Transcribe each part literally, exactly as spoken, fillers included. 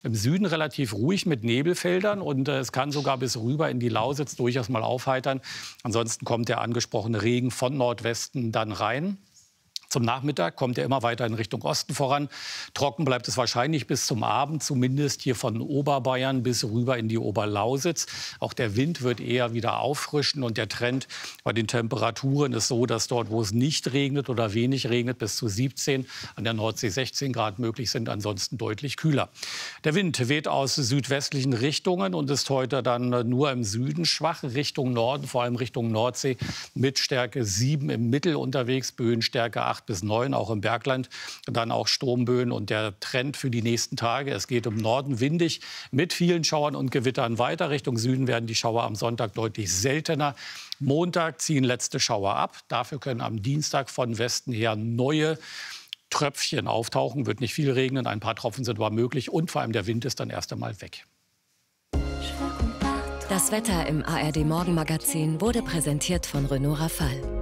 Im Süden relativ ruhig mit Nebelfeldern und äh, es kann sogar bis rüber in die Lausitz durchaus mal aufheitern. Ansonsten kommt der angesprochene Regen von Nordwesten dann rein. Zum Nachmittag kommt er immer weiter in Richtung Osten voran. Trocken bleibt es wahrscheinlich bis zum Abend, zumindest hier von Oberbayern bis rüber in die Oberlausitz. Auch der Wind wird eher wieder auffrischen und der Trend bei den Temperaturen ist so, dass dort, wo es nicht regnet oder wenig regnet, bis zu siebzehn, an der Nordsee sechzehn Grad möglich sind, ansonsten deutlich kühler. Der Wind weht aus südwestlichen Richtungen und ist heute dann nur im Süden schwach, Richtung Norden, vor allem Richtung Nordsee, mit Stärke sieben im Mittel unterwegs, Böenstärke acht bis neun, auch im Bergland, dann auch Sturmböen und der Trend für die nächsten Tage. Es geht im Norden windig mit vielen Schauern und Gewittern weiter. Richtung Süden werden die Schauer am Sonntag deutlich seltener. Montag ziehen letzte Schauer ab. Dafür können am Dienstag von Westen her neue Tröpfchen auftauchen. Wird nicht viel regnen, ein paar Tropfen sind aber möglich und vor allem der Wind ist dann erst einmal weg. Das Wetter im A R D-Morgenmagazin wurde präsentiert von Renault Rafale.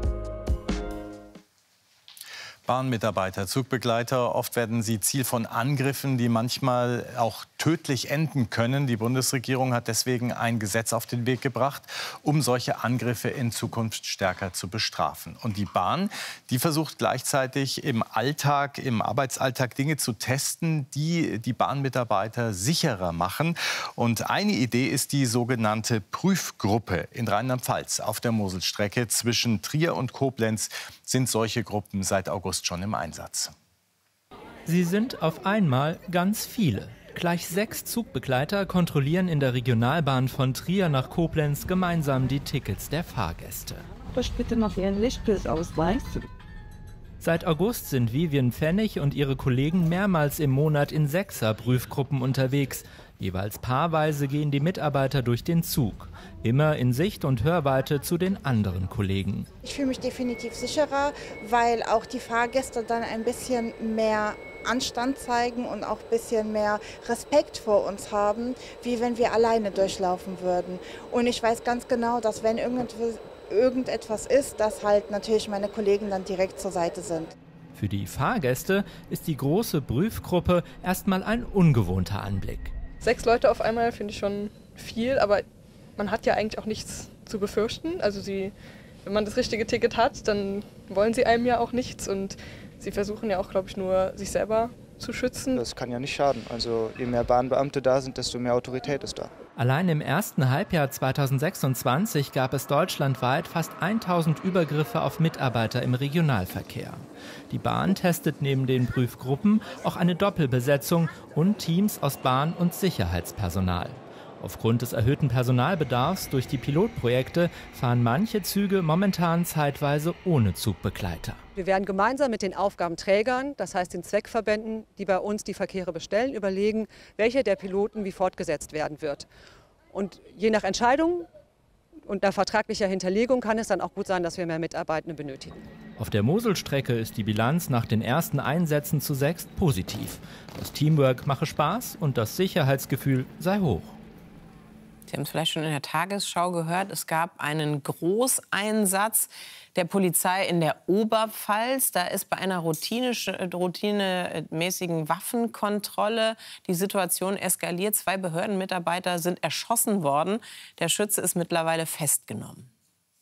Bahnmitarbeiter, Zugbegleiter, oft werden sie Ziel von Angriffen, die manchmal auch tödlich enden können. Die Bundesregierung hat deswegen ein Gesetz auf den Weg gebracht, um solche Angriffe in Zukunft stärker zu bestrafen. Und die Bahn, die versucht gleichzeitig im Alltag, im Arbeitsalltag Dinge zu testen, die die Bahnmitarbeiter sicherer machen. Und eine Idee ist die sogenannte Prüfgruppe in Rheinland-Pfalz. Auf der Moselstrecke zwischen Trier und Koblenz sind solche Gruppen seit August schon im Einsatz. Sie sind auf einmal ganz viele. Gleich sechs Zugbegleiter kontrollieren in der Regionalbahn von Trier nach Koblenz gemeinsam die Tickets der Fahrgäste. Ich bitte noch Ihren Lichtbildausweis. Seit August sind Vivian Pfennig und ihre Kollegen mehrmals im Monat in Sechser-Prüfgruppen unterwegs. Jeweils paarweise gehen die Mitarbeiter durch den Zug. Immer in Sicht- und Hörweite zu den anderen Kollegen. Ich fühle mich definitiv sicherer, weil auch die Fahrgäste dann ein bisschen mehr Anstand zeigen und auch ein bisschen mehr Respekt vor uns haben, wie wenn wir alleine durchlaufen würden. Und ich weiß ganz genau, dass wenn irgendetwas ist, dass halt natürlich meine Kollegen dann direkt zur Seite sind. Für die Fahrgäste ist die große Prüfgruppe erstmal ein ungewohnter Anblick. Sechs Leute auf einmal finde ich schon viel, aber man hat ja eigentlich auch nichts zu befürchten. Also sie, wenn man das richtige Ticket hat, dann wollen sie einem ja auch nichts und sie versuchen ja auch, glaube ich, nur sich selber zu schützen. Das kann ja nicht schaden. Also je mehr Bahnbeamte da sind, desto mehr Autorität ist da. Allein im ersten Halbjahr zweitausendsechsundzwanzig gab es deutschlandweit fast tausend Übergriffe auf Mitarbeiter im Regionalverkehr. Die Bahn testet neben den Prüfgruppen auch eine Doppelbesetzung und Teams aus Bahn- und Sicherheitspersonal. Aufgrund des erhöhten Personalbedarfs durch die Pilotprojekte fahren manche Züge momentan zeitweise ohne Zugbegleiter. Wir werden gemeinsam mit den Aufgabenträgern, das heißt den Zweckverbänden, die bei uns die Verkehre bestellen, überlegen, welcher der Piloten wie fortgesetzt werden wird. Und je nach Entscheidung und nach vertraglicher Hinterlegung kann es dann auch gut sein, dass wir mehr Mitarbeitende benötigen. Auf der Moselstrecke ist die Bilanz nach den ersten Einsätzen zu sechst positiv. Das Teamwork mache Spaß und das Sicherheitsgefühl sei hoch. Sie haben es vielleicht schon in der Tagesschau gehört, es gab einen Großeinsatz der Polizei in der Oberpfalz. Da ist bei einer Routine, routinemäßigen Waffenkontrolle die Situation eskaliert. Zwei Behördenmitarbeiter sind erschossen worden. Der Schütze ist mittlerweile festgenommen.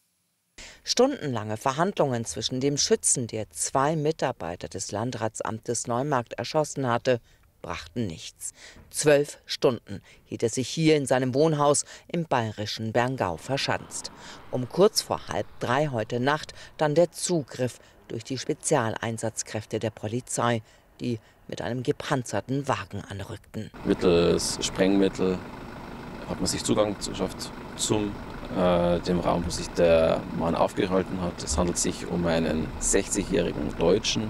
Stundenlange Verhandlungen zwischen dem Schützen, der zwei Mitarbeiter des Landratsamtes Neumarkt erschossen hatte, brachten nichts. Zwölf Stunden hielt er sich hier in seinem Wohnhaus im bayerischen Berngau verschanzt. Um kurz vor halb drei heute Nacht dann der Zugriff durch die Spezialeinsatzkräfte der Polizei, die mit einem gepanzerten Wagen anrückten. Mittels Sprengmittel hat man sich Zugang geschafft zum äh, dem Raum, wo sich der Mann aufgehalten hat. Es handelt sich um einen sechzigjährigen Deutschen.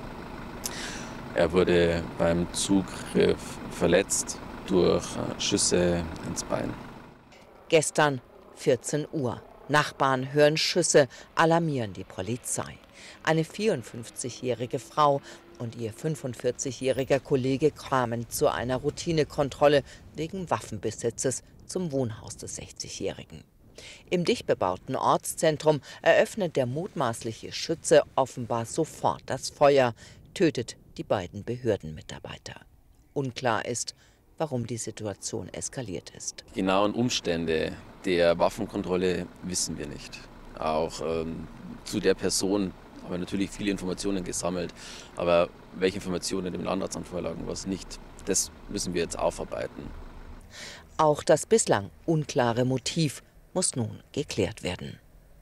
Er wurde beim Zugriff verletzt durch Schüsse ins Bein. Gestern vierzehn Uhr. Nachbarn hören Schüsse, alarmieren die Polizei. Eine vierundfünfzigjährige Frau und ihr fünfundvierzigjähriger Kollege kamen zu einer Routinekontrolle wegen Waffenbesitzes zum Wohnhaus des sechzigjährigen. Im dicht bebauten Ortszentrum eröffnet der mutmaßliche Schütze offenbar sofort das Feuer, tötet die beiden Behördenmitarbeiter. Unklar ist, warum die Situation eskaliert ist. Die genauen Umstände der Waffenkontrolle wissen wir nicht. Auch ähm, zu der Person haben wir natürlich viele Informationen gesammelt, aber welche Informationen dem Landratsamt vorlagen, was nicht, das müssen wir jetzt aufarbeiten. Auch das bislang unklare Motiv muss nun geklärt werden.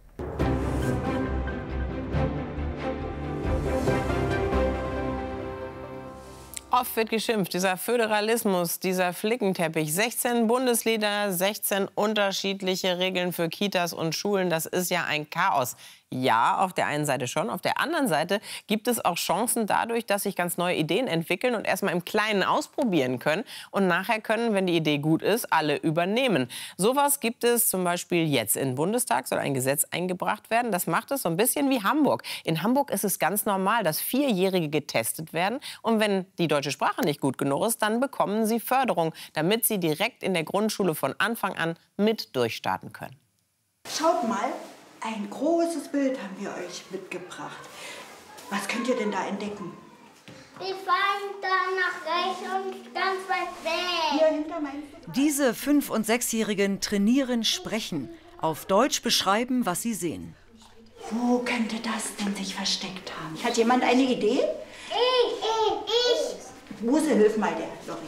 Oft wird geschimpft, dieser Föderalismus, dieser Flickenteppich. sechzehn Bundesländer, sechzehn unterschiedliche Regeln für Kitas und Schulen. Das ist ja ein Chaos. Ja, auf der einen Seite schon. Auf der anderen Seite gibt es auch Chancen dadurch, dass sich ganz neue Ideen entwickeln und erstmal im Kleinen ausprobieren können. Und nachher können, wenn die Idee gut ist, alle übernehmen. Sowas gibt es zum Beispiel jetzt. Im Bundestag soll ein Gesetz eingebracht werden. Das macht es so ein bisschen wie Hamburg. In Hamburg ist es ganz normal, dass Vierjährige getestet werden. Und wenn die deutsche Sprache nicht gut genug ist, dann bekommen sie Förderung, damit sie direkt in der Grundschule von Anfang an mit durchstarten können. Schaut mal. Ein großes Bild haben wir euch mitgebracht. Was könnt ihr denn da entdecken? Wir fahren da nach rechts und ganz weit weg. Hier hinter meinst du? Diese Fünf- und Sechsjährigen trainieren Sprechen. Auf Deutsch beschreiben, was sie sehen. Wo könnte das denn sich versteckt haben? Hat jemand eine Idee? Ich, ich, ich. Mose, hilf mal der Lori.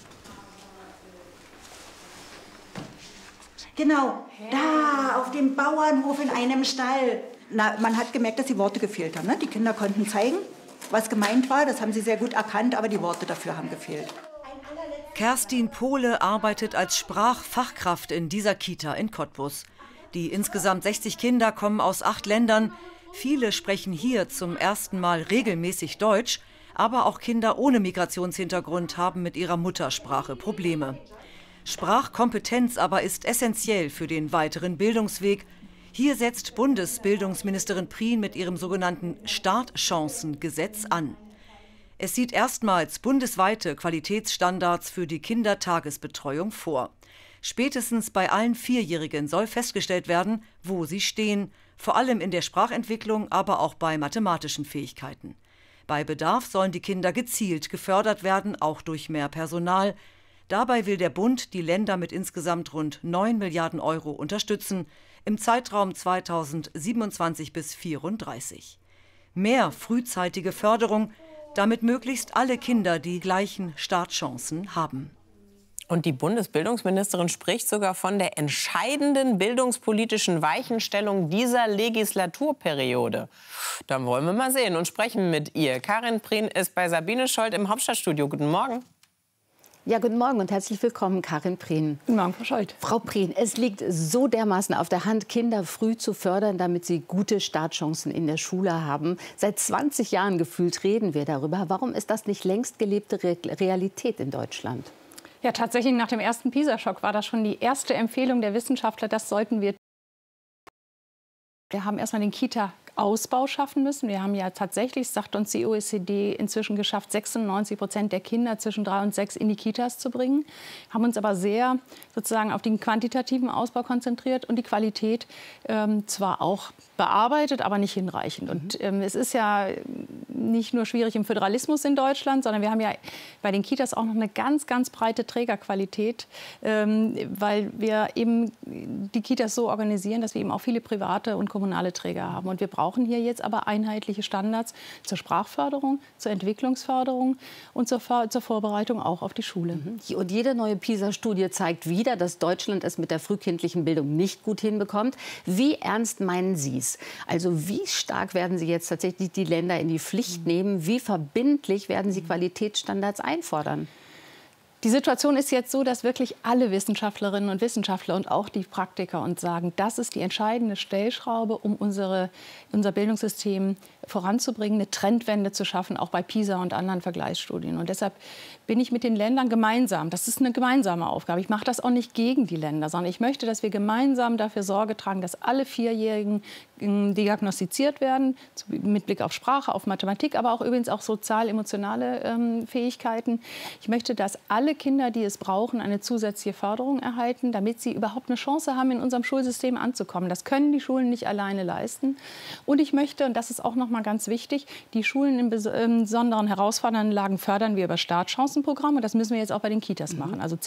Genau, da auf dem Bauernhof in einem Stall. Na, man hat gemerkt, dass die Worte gefehlt haben. Ne? Die Kinder konnten zeigen, was gemeint war. Das haben sie sehr gut erkannt, aber die Worte dafür haben gefehlt. Kerstin Pohle arbeitet als Sprachfachkraft in dieser Kita in Cottbus. Die insgesamt sechzig Kinder kommen aus acht Ländern. Viele sprechen hier zum ersten Mal regelmäßig Deutsch. Aber auch Kinder ohne Migrationshintergrund haben mit ihrer Muttersprache Probleme. Sprachkompetenz aber ist essentiell für den weiteren Bildungsweg. Hier setzt Bundesbildungsministerin Prien mit ihrem sogenannten Startchancengesetz an. Es sieht erstmals bundesweite Qualitätsstandards für die Kindertagesbetreuung vor. Spätestens bei allen Vierjährigen soll festgestellt werden, wo sie stehen, vor allem in der Sprachentwicklung, aber auch bei mathematischen Fähigkeiten. Bei Bedarf sollen die Kinder gezielt gefördert werden, auch durch mehr Personal. Dabei will der Bund die Länder mit insgesamt rund neun Milliarden Euro unterstützen, im Zeitraum zweitausendsiebenundzwanzig bis zweitausendvierunddreißig. Mehr frühzeitige Förderung, damit möglichst alle Kinder die gleichen Startchancen haben. Und die Bundesbildungsministerin spricht sogar von der entscheidenden bildungspolitischen Weichenstellung dieser Legislaturperiode. Dann wollen wir mal sehen und sprechen mit ihr. Karin Prien ist bei Sabine Scholz im Hauptstadtstudio. Guten Morgen. Ja, guten Morgen und herzlich willkommen, Karin Prien. Guten Morgen, Frau Scholz. Frau Prien, es liegt so dermaßen auf der Hand, Kinder früh zu fördern, damit sie gute Startchancen in der Schule haben. Seit zwanzig Jahren gefühlt reden wir darüber. Warum ist das nicht längst gelebte Re- Realität in Deutschland? Ja, tatsächlich nach dem ersten PISA-Schock war das schon die erste Empfehlung der Wissenschaftler. Das sollten wir. Wir haben erstmal den Kita-Ausbau schaffen müssen. Wir haben ja tatsächlich, sagt uns die O E C D, inzwischen geschafft, sechsundneunzig Prozent der Kinder zwischen drei und sechs in die Kitas zu bringen. Haben uns aber sehr sozusagen auf den quantitativen Ausbau konzentriert und die Qualität ähm, zwar auch bearbeitet, aber nicht hinreichend. Und ähm, es ist ja nicht nur schwierig im Föderalismus in Deutschland, sondern wir haben ja bei den Kitas auch noch eine ganz, ganz breite Trägerqualität, ähm, weil wir eben die Kitas so organisieren, dass wir eben auch viele private und kommunale Träger haben. Und wir brauchen hier jetzt aber einheitliche Standards zur Sprachförderung, zur Entwicklungsförderung und zur, zur Vorbereitung auch auf die Schule. Mhm. Und jede neue PISA-Studie zeigt wieder, dass Deutschland es mit der frühkindlichen Bildung nicht gut hinbekommt. Wie ernst meinen Sie es? Also wie stark werden Sie jetzt tatsächlich die Länder in die Pflicht nehmen? Wie verbindlich werden Sie Qualitätsstandards einfordern? Die Situation ist jetzt so, dass wirklich alle Wissenschaftlerinnen und Wissenschaftler und auch die Praktiker uns sagen, das ist die entscheidende Stellschraube, um unsere, unser Bildungssystem voranzubringen, eine Trendwende zu schaffen, auch bei PISA und anderen Vergleichsstudien. Und deshalb bin ich mit den Ländern gemeinsam. Das ist eine gemeinsame Aufgabe. Ich mache das auch nicht gegen die Länder, sondern ich möchte, dass wir gemeinsam dafür Sorge tragen, dass alle Vierjährigen diagnostiziert werden, mit Blick auf Sprache, auf Mathematik, aber auch übrigens auch sozial-emotionale ähm, Fähigkeiten. Ich möchte, dass alle Kinder, die es brauchen, eine zusätzliche Förderung erhalten, damit sie überhaupt eine Chance haben, in unserem Schulsystem anzukommen. Das können die Schulen nicht alleine leisten. Und ich möchte, und das ist auch noch mal mal ganz wichtig, die Schulen in besonderen herausfordernden Lagen fördern wir über Startchancenprogramme. Das müssen wir jetzt auch bei den Kitas machen. Also